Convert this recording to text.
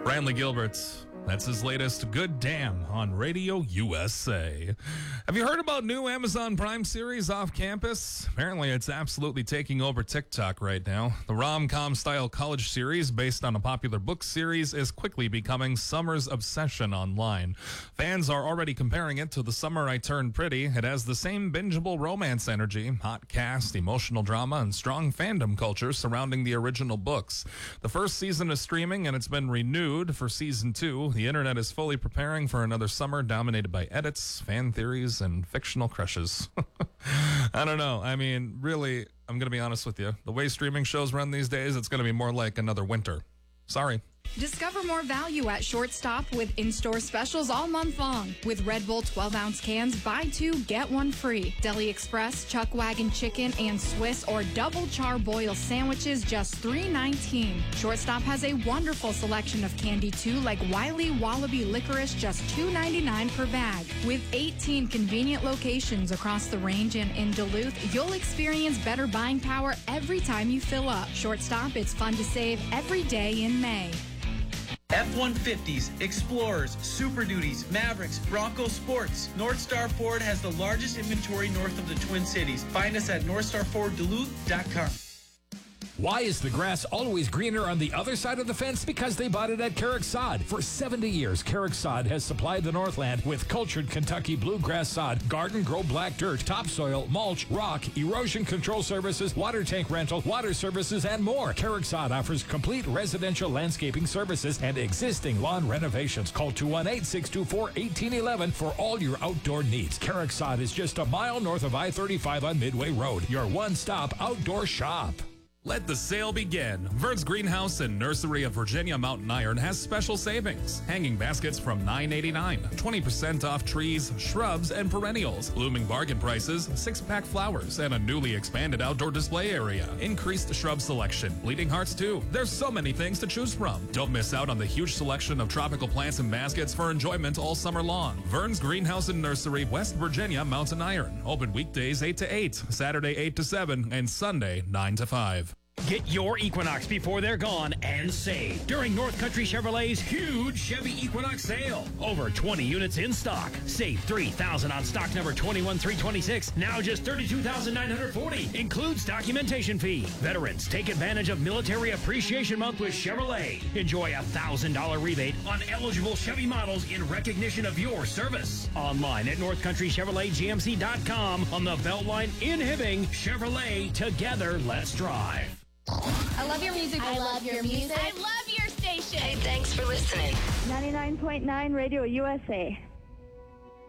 Brantley Gilbert's. That's his latest Good Damn on Radio USA. Have you heard about new Amazon Prime series Off Campus? Apparently it's absolutely taking over TikTok right now. The rom-com style college series based on a popular book series is quickly becoming summer's obsession online. Fans are already comparing it to The Summer I Turned Pretty. It has the same bingeable romance energy, hot cast, emotional drama, and strong fandom culture surrounding the original books. The first season is streaming and it's been renewed for season 2. The internet is fully preparing for another summer dominated by edits, fan theories, and fictional crushes. I don't know. I mean, really, I'm going to be honest with you. The way streaming shows run these days, it's going to be more like another winter. Sorry. Discover more value at Shortstop with in-store specials all month long. With Red Bull 12-ounce cans, buy 2, get 1 free. Deli Express, Chuck Wagon Chicken, and Swiss or Double Char-Boil sandwiches, just $3.19. Shortstop has a wonderful selection of candy, too, like Wiley Wallaby Licorice, just $2.99 per bag. With 18 convenient locations across the range and in Duluth, you'll experience better buying power every time you fill up. Shortstop, it's fun to save every day in May. F-150s, Explorers, Super Duties, Mavericks, Bronco Sports. North Star Ford has the largest inventory north of the Twin Cities. Find us at NorthstarFordDuluth.com. Why is the grass always greener on the other side of the fence? Because they bought it at Carrick Sod. For 70 years, Carrick Sod has supplied the Northland with cultured Kentucky bluegrass sod, garden grow black dirt, topsoil, mulch, rock, erosion control services, water tank rental, water services, and more. Carrick Sod offers complete residential landscaping services and existing lawn renovations. Call 218-624-1811 for all your outdoor needs. Carrick Sod is just a mile north of I-35 on Midway Road. Your one-stop outdoor shop. Let the sale begin. Vern's Greenhouse and Nursery of Virginia Mountain Iron has special savings. Hanging baskets from $9.89. 20% off trees, shrubs, and perennials. Blooming bargain prices, 6-pack flowers, and a newly expanded outdoor display area. Increased shrub selection. Bleeding Hearts, too. There's so many things to choose from. Don't miss out on the huge selection of tropical plants and baskets for enjoyment all summer long. Vern's Greenhouse and Nursery, West Virginia Mountain Iron. Open weekdays 8 to 8, Saturday 8 to 7, and Sunday 9 to 5. Get your Equinox before they're gone and save during North Country Chevrolet's huge Chevy Equinox sale. Over 20 units in stock. Save $3,000 on stock number 21326. Now just $32,940. Includes documentation fee. Veterans, take advantage of Military Appreciation Month with Chevrolet. Enjoy a $1,000 rebate on eligible Chevy models in recognition of your service. Online at NorthCountryChevroletGMC.com on the Beltline in Hibbing. Chevrolet, together, let's drive. I love your music. I love your music. I love your station. Hey, thanks for listening. 99.9 Radio USA.